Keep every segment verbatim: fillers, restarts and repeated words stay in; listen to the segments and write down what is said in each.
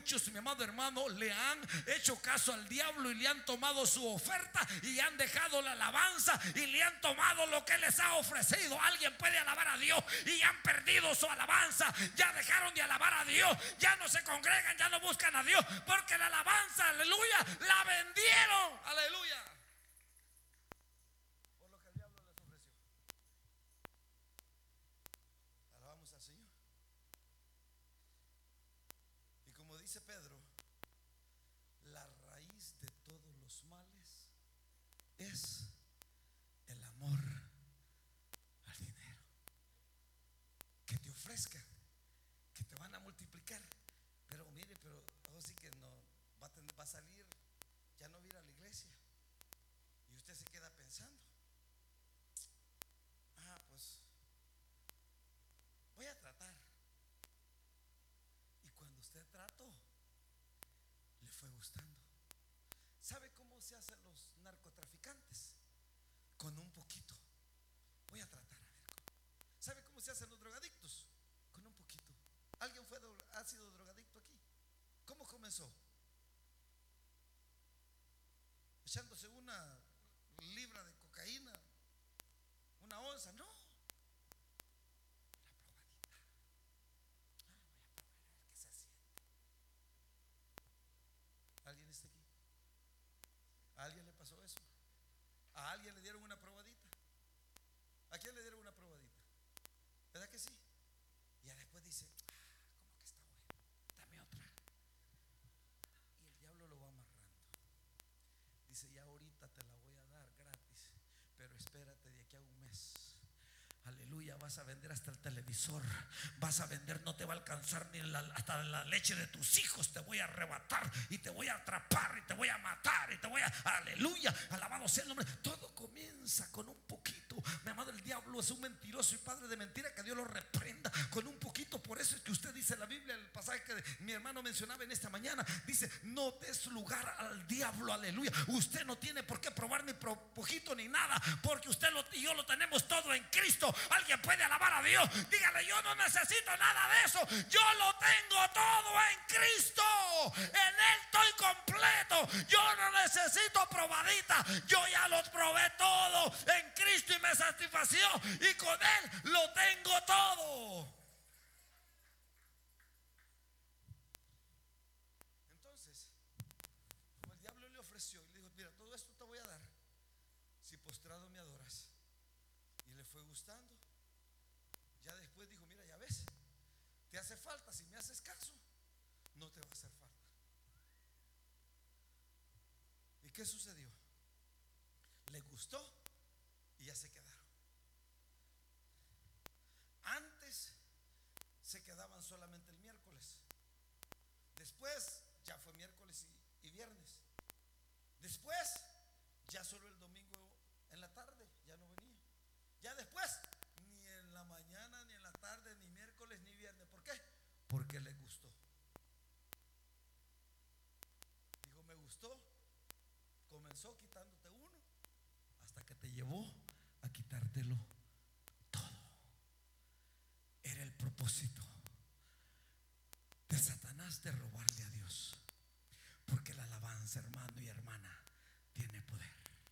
muchos, mi amado hermano, le han hecho caso al diablo y le han tomado su oferta y han dejado la alabanza y le han tomado lo que les ha ofrecido. Alguien puede alabar a Dios y han perdido su alabanza, ya dejaron de alabar a Dios, ya no se congregan, ya no buscan a Dios, porque la alabanza, aleluya, la vendieron, aleluya, por lo que el diablo les ofreció. Alabamos al Señor. Y como dice Pedro, la raíz de todos los males es el amor al dinero. Que te ofrezcan, que te van a multiplicar, pero mire, pero así que no va a, tener, va a salir, ya no va a ir a la iglesia, y usted se queda pensando, ah, pues voy a tratar. Y cuando usted trató, le fue gustando. ¿Sabe cómo se hacen los narcotraficantes? Con un poquito. Voy a tratar a ver cómo. ¿Sabe cómo se hacen los drogadictos? Con un poquito. ¿Alguien fue, ha sido drogadicto aquí? ¿Cómo comenzó? Echándose una libra de cocaína, una onza, no. ¿Alguien está aquí? ¿A alguien le pasó eso? ¿A alguien le dieron una probadita? ¿A quién le dieron una probadita? ¿Verdad que sí? Y ya después dice, ah, como que está bueno, dame otra. Y el diablo lo va amarrando. Dice, ya ahorita te la voy a dar gratis, pero espérate de aquí a un mes. Aleluya, vas a vender hasta el televisor, vas a vender, no te va a alcanzar ni la, hasta la leche de tus hijos. Te voy a arrebatar y te voy a atrapar y te voy a matar y te voy a, aleluya, alabado sea el nombre. Todo comienza con un poquito. Mi amado, el diablo es un mentiroso y padre de mentira, que Dios lo reprenda. Con un poquito. Por eso es que usted dice en la Biblia, el pasaje que mi hermano mencionaba en esta mañana, dice, no des lugar al diablo, aleluya. Usted no tiene por qué probar ni poquito ni nada, porque usted lo, y yo lo tenemos todo en Cristo. Alguien puede alabar a Dios, dígale, yo no necesito nada de eso, yo lo tengo todo en Cristo, en Él estoy completo, yo no necesito probadita, yo ya lo probé todo en Cristo y me satisfació, y con Él lo tengo todo. Entonces, como el diablo le ofreció y le dijo, mira, todo esto te voy a dar si postrado me adoras, y le fue gustando. Ya después dijo, mira, ya ves, te hace falta, si me haces caso, no te va a hacer falta. ¿Y qué sucedió? Le gustó y ya se quedaron. Antes se quedaban solamente el miércoles, después ya fue miércoles y, y viernes, después ya solo el domingo en la tarde, ya no venía, ya después ni en la mañana, ni en la tarde, ni miércoles, ni viernes. ¿Por qué? Porque le gustó. Dijo, me gustó. Comenzó quitándote uno hasta que te llevó a quitártelo todo. Era el propósito de Satanás de robarle a Dios, porque la alabanza, hermano y hermana, tiene poder.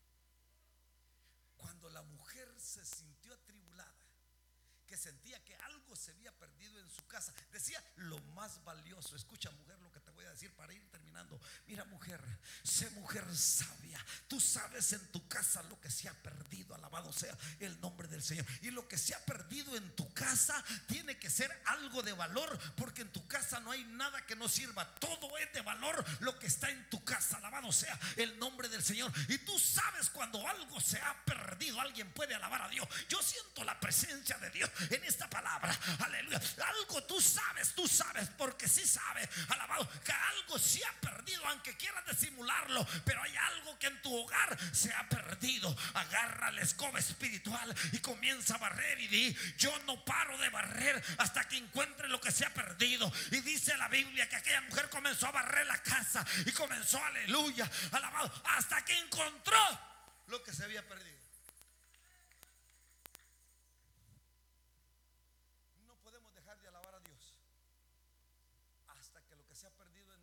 Cuando la mujer se sintió atribulada, que sentía que algo se había perdido en su casa, decía, lo más valioso, escucha mujer lo que te voy a decir para ir terminando. Mira mujer, sé mujer sabia, tú sabes en tu casa lo que se ha perdido, alabado sea el nombre del Señor. Y lo que se ha perdido en tu casa tiene que ser algo de valor, porque en tu casa no hay nada que no sirva, todo es de valor lo que está en tu casa, alabado sea el nombre del Señor. Y tú sabes cuando algo se ha perdido. Alguien puede alabar a Dios. Yo siento la presencia de Dios en esta palabra, aleluya. Algo tú sabes, tú sabes, porque sí sabes, alabado, que algo se ha perdido, aunque quieras disimularlo, pero hay algo que en tu hogar se ha perdido. Agarra la escoba espiritual y comienza a barrer y di, yo no paro de barrer hasta que encuentre lo que se ha perdido. Y dice la Biblia que aquella mujer comenzó a barrer la casa y comenzó, aleluya, alabado, hasta que encontró lo que se había perdido.